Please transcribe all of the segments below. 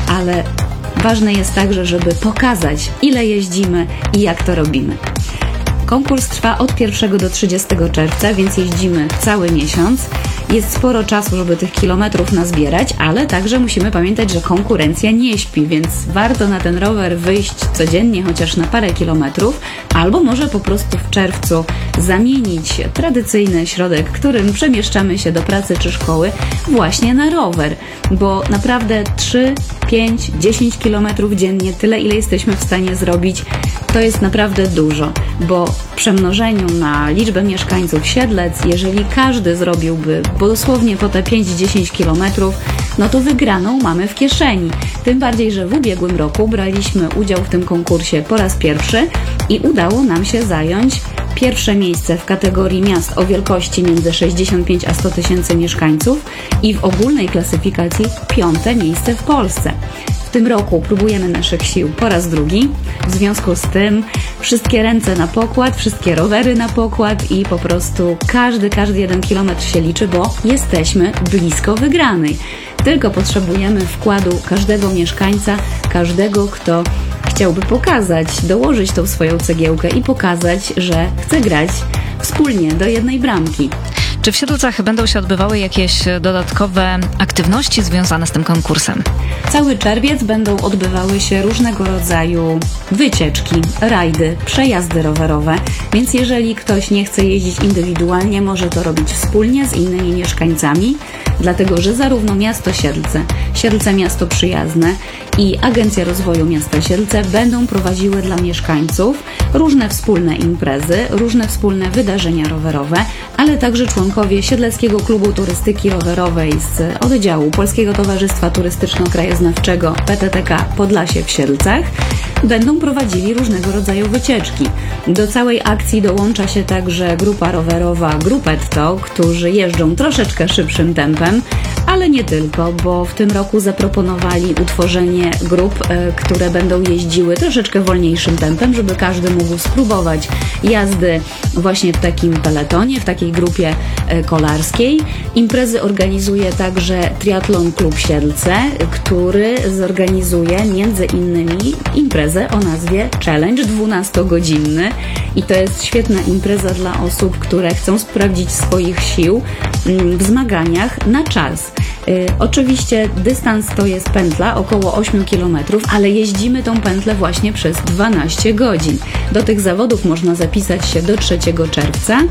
ale ważne jest także, żeby pokazać, ile jeździmy i jak to robimy. Konkurs trwa od 1 do 30 czerwca, więc jeździmy cały miesiąc. Jest sporo czasu, żeby tych kilometrów nazbierać, ale także musimy pamiętać, że konkurencja nie śpi, więc warto na ten rower wyjść codziennie, chociaż na parę kilometrów, albo może po prostu w czerwcu zamienić tradycyjny środek, którym przemieszczamy się do pracy czy szkoły, właśnie na rower, bo naprawdę 3, 5, 10 kilometrów dziennie, tyle ile jesteśmy w stanie zrobić, to jest naprawdę dużo, bo w przemnożeniu na liczbę mieszkańców Siedlec, jeżeli każdy zrobiłby dosłownie po te 5-10 kilometrów, no to wygraną mamy w kieszeni. Tym bardziej, że w ubiegłym roku braliśmy udział w tym konkursie po raz pierwszy i udało nam się zająć pierwsze miejsce w kategorii miast o wielkości między 65 a 100 tysięcy mieszkańców i w ogólnej klasyfikacji 5. miejsce w Polsce. W tym roku próbujemy naszych sił po raz drugi. W związku z tym wszystkie ręce na pokład, wszystkie rowery na pokład i po prostu każdy 1 kilometr się liczy, bo jesteśmy blisko wygranej. Tylko potrzebujemy wkładu każdego mieszkańca, każdego, kto chciałby pokazać, dołożyć tą swoją cegiełkę i pokazać, że chce grać wspólnie do jednej bramki. Czy w Siedlcach będą się odbywały jakieś dodatkowe aktywności związane z tym konkursem? Cały czerwiec będą odbywały się różnego rodzaju wycieczki, rajdy, przejazdy rowerowe, więc jeżeli ktoś nie chce jeździć indywidualnie, może to robić wspólnie z innymi mieszkańcami, dlatego że zarówno miasto Siedlce miasto przyjazne i Agencja Rozwoju Miasta Siedlce będą prowadziły dla mieszkańców różne wspólne imprezy, różne wspólne wydarzenia rowerowe, ale także członkowie Siedleckiego Klubu Turystyki Rowerowej z oddziału Polskiego Towarzystwa Turystyczno-Krajoznawczego PTTK Podlasie w Siedlcach będą prowadzili różnego rodzaju wycieczki. Do całej akcji dołącza się także grupa rowerowa Grupetto, którzy jeżdżą troszeczkę szybszym tempem, ale nie tylko, bo w tym roku zaproponowali utworzenie grup, które będą jeździły troszeczkę wolniejszym tempem, żeby każdy mógł spróbować jazdy właśnie w takim peletonie, w takiej grupie kolarskiej. Imprezy organizuje także Triathlon Klub Siedlce, który zorganizuje między innymi imprezę o nazwie Challenge 12-godzinny i to jest świetna impreza dla osób, które chcą sprawdzić swoich sił w zmaganiach na czas. Oczywiście dystans to jest pętla, około 8 km, ale jeździmy tą pętlę właśnie przez 12 godzin. Do tych zawodów można zapisać się do 3 czerwca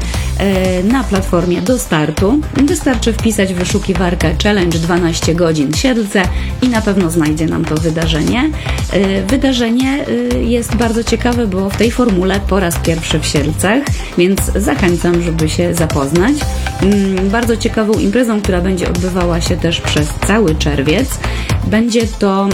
na platformie Do Startu. Wystarczy wpisać w wyszukiwarkę Challenge 12 godzin Siedlce i na pewno znajdzie nam to wydarzenie. Wydarzenie jest bardzo ciekawe, bo w tej formule po raz pierwszy w Siedlcach, więc zachęcam, żeby się zapoznać. Bardzo ciekawą imprezą, która będzie odbywała się też przez cały czerwiec, będzie to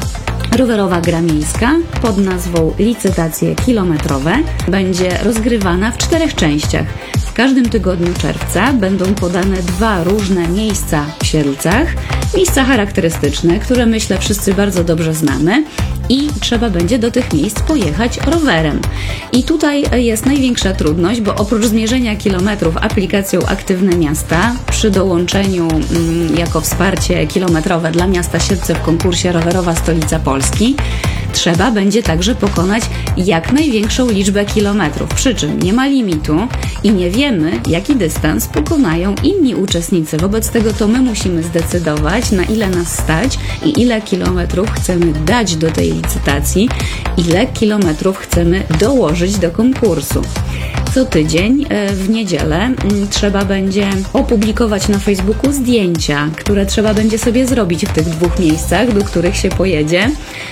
rowerowa gra miejska pod nazwą Licytacje kilometrowe. Będzie rozgrywana w 4 częściach. W każdym tygodniu czerwca będą podane 2 różne miejsca w Siedlcach, miejsca charakterystyczne, które myślę wszyscy bardzo dobrze znamy i trzeba będzie do tych miejsc pojechać rowerem. I tutaj jest największa trudność, bo oprócz zmierzenia kilometrów aplikacją Aktywne Miasta przy dołączeniu jako wsparcie kilometrowe dla miasta Siedlce w konkursie Rowerowa Stolica Polski trzeba będzie także pokonać jak największą liczbę kilometrów, przy czym nie ma limitu i nie wiemy, jaki dystans pokonają inni uczestnicy. Wobec tego to my musimy zdecydować, na ile nas stać i ile kilometrów chcemy dać do tej licytacji, ile kilometrów chcemy dołożyć do konkursu. Co tydzień w niedzielę trzeba będzie opublikować na Facebooku zdjęcia, które trzeba będzie sobie zrobić w tych 2 miejscach, do których się pojedzie.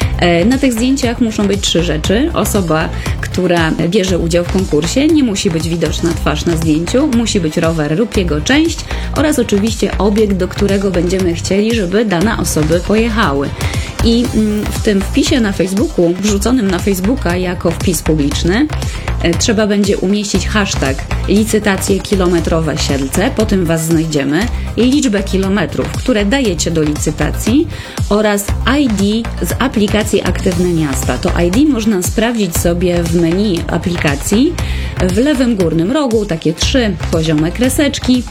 Na tych zdjęciach muszą być 3 rzeczy. Osoba, która bierze udział w konkursie, nie musi być widoczna twarz na zdjęciu, musi być rower lub jego część oraz oczywiście obiekt, do którego będziemy chcieli, żeby dane osoby pojechały. I w tym wpisie na Facebooku, wrzuconym na Facebooka jako wpis publiczny, trzeba będzie umieścić hashtag licytacje kilometrowe Siedlce, po tym Was znajdziemy, i liczbę kilometrów, które dajecie do licytacji oraz ID z aplikacji Aktywne Miasta. To ID można sprawdzić sobie w menu aplikacji w lewym górnym rogu, takie 3 poziome kreseczki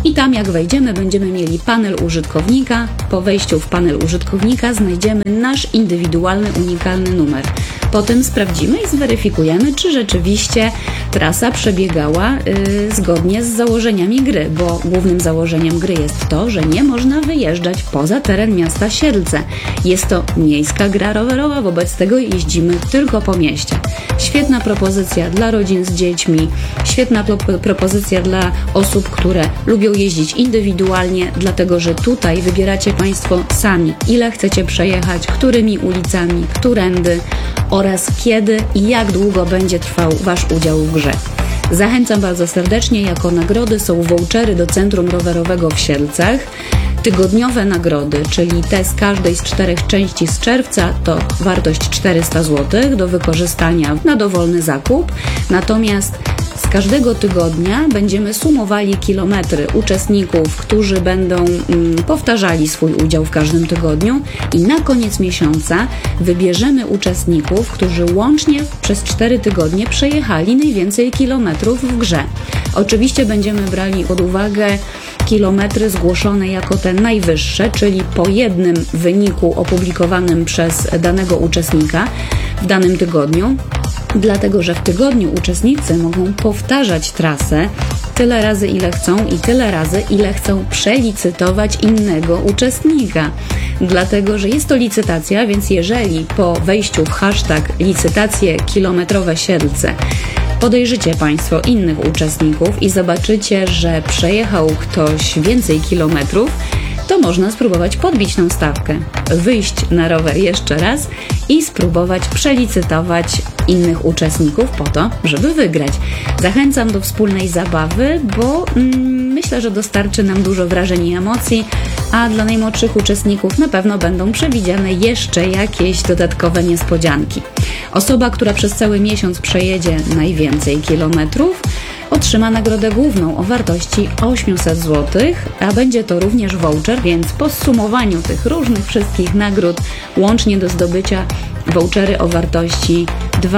I tam jak wejdziemy, będziemy mieli panel użytkownika. Po wejściu w panel użytkownika znajdziemy nasz indywidualny, unikalny numer. Potem sprawdzimy i zweryfikujemy, czy rzeczywiście trasa przebiegała zgodnie z założeniami gry, bo głównym założeniem gry jest to, że nie można wyjeżdżać poza teren miasta Siedlce. Jest to miejska gra rowerowa, wobec tego jeździmy tylko po mieście. Świetna propozycja dla rodzin z dziećmi, świetna propozycja dla osób, które lubią jeździć indywidualnie, dlatego że tutaj wybieracie Państwo sami, ile chcecie przejechać, którymi ulicami, którędy oraz kiedy i jak długo będzie trwał Wasz udział w grze. Zachęcam bardzo serdecznie, jako nagrody są vouchery do Centrum Rowerowego w Siedlcach. Tygodniowe nagrody, czyli te z każdej z 4 części z czerwca, to wartość 400 zł do wykorzystania na dowolny zakup. Natomiast z każdego tygodnia będziemy sumowali kilometry uczestników, którzy będą powtarzali swój udział w każdym tygodniu i na koniec miesiąca wybierzemy uczestników, którzy łącznie przez 4 tygodnie przejechali najwięcej kilometrów w grze. Oczywiście będziemy brali pod uwagę kilometry zgłoszone jako te najwyższe, czyli po jednym wyniku opublikowanym przez danego uczestnika w danym tygodniu, dlatego że w tygodniu uczestnicy mogą powtarzać trasę tyle razy, ile chcą i tyle razy, ile chcą przelicytować innego uczestnika. Dlatego, że jest to licytacja, więc jeżeli po wejściu w hashtag licytacje kilometrowe Siedlce podejrzycie Państwo innych uczestników i zobaczycie, że przejechał ktoś więcej kilometrów, to można spróbować podbić tą stawkę, wyjść na rower jeszcze raz i spróbować przelicytować innych uczestników po to, żeby wygrać. Zachęcam do wspólnej zabawy, bo myślę, że dostarczy nam dużo wrażeń i emocji, a dla najmłodszych uczestników na pewno będą przewidziane jeszcze jakieś dodatkowe niespodzianki. Osoba, która przez cały miesiąc przejedzie najwięcej kilometrów, otrzyma nagrodę główną o wartości 800 zł, a będzie to również voucher, więc po zsumowaniu tych różnych wszystkich nagród łącznie do zdobycia vouchery o wartości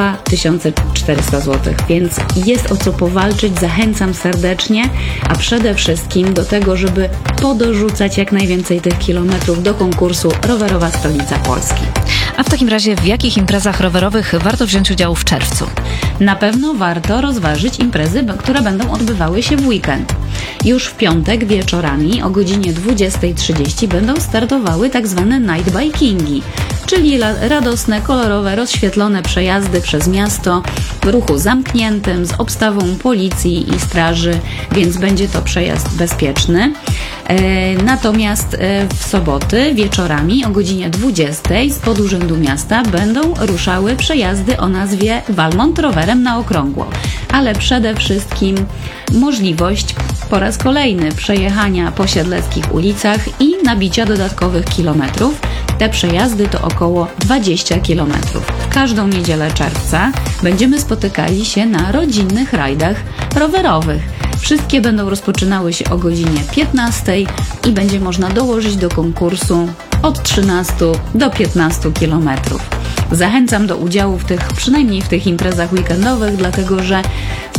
2400 zł, więc jest o co powalczyć. Zachęcam serdecznie, a przede wszystkim do tego, żeby podorzucać jak najwięcej tych kilometrów do konkursu Rowerowa Stolica Polski. A w takim razie w jakich imprezach rowerowych warto wziąć udział w czerwcu? Na pewno warto rozważyć imprezy, które będą odbywały się w weekend. Już w piątek wieczorami o godzinie 20:30 będą startowały tak zwane night bikingi, czyli radosne, kolorowe, rozświetlone przejazdy przez miasto w ruchu zamkniętym z obstawą policji i straży, więc będzie to przejazd bezpieczny. Natomiast w soboty wieczorami o godzinie 20:00 spod Urzędu Miasta będą ruszały przejazdy o nazwie Walmont rowerem na okrągło, ale przede wszystkim możliwość po raz kolejny przejechania po siedleckich ulicach i nabicia dodatkowych kilometrów. Te przejazdy to około 20 kilometrów. W każdą niedzielę czerwca będziemy spotykali się na rodzinnych rajdach rowerowych. Wszystkie będą rozpoczynały się o godzinie 15:00 i będzie można dołożyć do konkursu od 13 do 15 kilometrów. Zachęcam do udziału przynajmniej w tych imprezach weekendowych, dlatego że